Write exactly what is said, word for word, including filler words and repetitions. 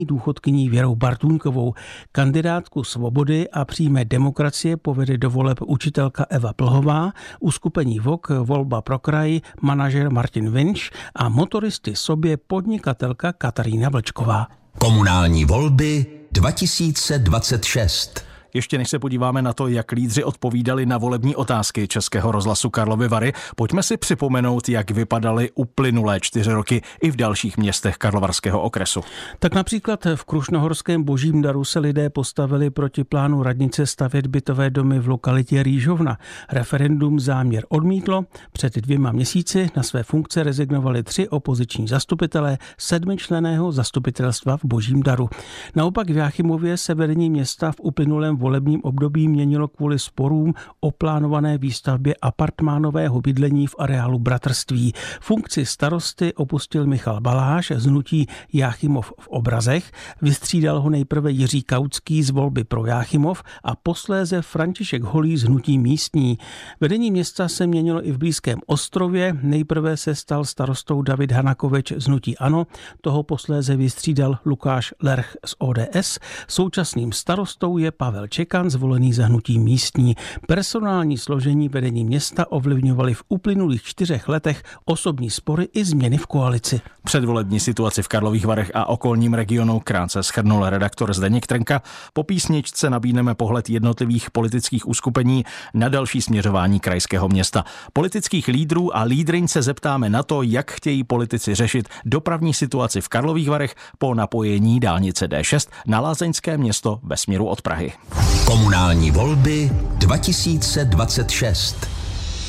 důchodkyní Věrou Bartůňkovou. Kandidátku Svobody a přímé demokracie povede do voleb učitelka Eva Plhová, uskupení V O K Volba pro kraj manažer Martin Vinč a motoristy sobě podnikatelka Katarína Vlčková. Komunální volby dva tisíce dvacet šest. Ještě než se podíváme na to, jak lídři odpovídali na volební otázky Českého rozhlasu Karlovy Vary, pojďme si připomenout, jak vypadaly uplynulé čtyři roky i v dalších městech Karlovarského okresu. Tak například v Krušnohorském Božím Daru se lidé postavili proti plánu radnice stavět bytové domy v lokalitě Rýžovna. Referendum záměr odmítlo. Před dvěma měsíci na své funkce rezignovali tři opoziční zastupitelé sedmičlenného zastupitelstva v Božím Daru. Naopak v Jáchymově se vedení města v uplynulém volebním období měnilo kvůli sporům o plánované výstavbě apartmánového bydlení v areálu Bratrství. Funkci starosty opustil Michal Baláš z hnutí Jáchymov v Obrazech, vystřídal ho nejprve Jiří Kautský z Volby pro Jáchymov a posléze František Holý z hnutí místní. Vedení města se měnilo i v blízkém Ostrově, nejprve se stal starostou David Hanakovič z hnutí ANO, toho posléze vystřídal Lukáš Lerch z O D S, současným starostou je Pavel Čekan, zvolený za hnutí místní. Personální složení vedení města ovlivňovaly v uplynulých čtyřech letech osobní spory i změny v koalici. Předvolební situaci v Karlových Varech a okolním regionu krátce shrnul redaktor Zdeněk Trnka. Po písničce nabídneme pohled jednotlivých politických uskupení na další směřování krajského města. Politických lídrů a lídryň se zeptáme na to, jak chtějí politici řešit dopravní situaci v Karlových Varech po napojení dálnice D šest na Lázeňské Město ve směru od Prahy. Komunální volby dva tisíce dvacet šest.